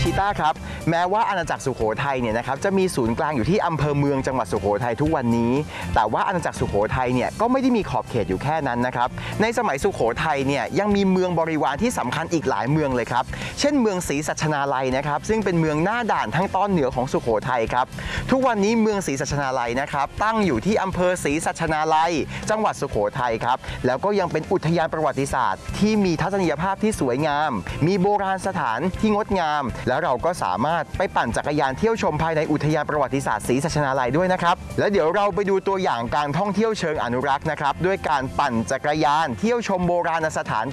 พีต้าครับแม้ว่าอาณาจักรสุโขทัยเนี่ยนะครับจะมีศูนย์กลางอยู่ที่อำเภอเมืองจังหวัดสุโขทัยทุกวันนี้แต่ว่าอาณาจักรสุโขทัยเนี่ยก็ไม่ได้มีขอบเขตอยู่แค่นั้นนะครับในสมัยสุโขทัยเนี่ยยังมีเมืองบริวารที่สำคัญอีกหลายเมืองเลยครับเช่นเมืองศรีสัชนาลัยนะครับซึ่งเป็นเมืองหน้าด่านทางตอนเหนือของสุโขทัยครับทุกวันนี้เมืองศรีสัชนาลัยนะครับตั้งอยู่ที่อำเภอศรีสัชนาลัยจังหวัดสุโขทัยครับแล้วก็ยังเป็นอุทยานประวัติศาสตร์ที่มีทัศนียภาพที่สวยงามมีโบราณสถานที่งดงามแล้วเราก็สามารถไปปั่นจักรยานเที่ยวชมภายในอุทยานประวัติศาสตร์ศรีสัชนาลัยด้วยนะครับและเดี๋ยวเราไปดูตัวอย่างการท่องเที่ยวเชิงอนุรักษ์นะครับด้วยการปั่นจักรยานเที่ยวชมโบราณสถาน